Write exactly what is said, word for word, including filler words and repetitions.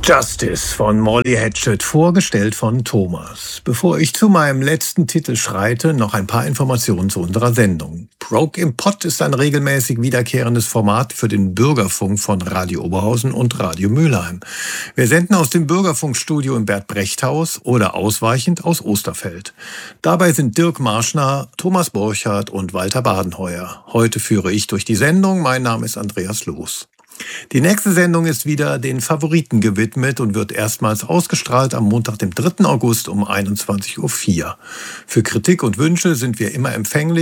Justice von Molly Hatchet, vorgestellt von Thomas. Bevor ich zu meinem letzten Titel schreite, noch ein paar Informationen zu unserer Sendung. Broke im Pott ist ein regelmäßig wiederkehrendes Format für den Bürgerfunk von Radio Oberhausen und Radio Mülheim. Wir senden aus dem Bürgerfunkstudio im Bert-Brecht-Haus oder ausweichend aus Osterfeld. Dabei sind Dirk Marschner, Thomas Borchardt und Walter Badenheuer. Heute führe ich durch die Sendung. Mein Name ist Andreas Loos. Die nächste Sendung ist wieder den Favoriten gewidmet und wird erstmals ausgestrahlt am Montag, dem dritten August um einundzwanzig Uhr vier. Für Kritik und Wünsche sind wir immer empfänglich.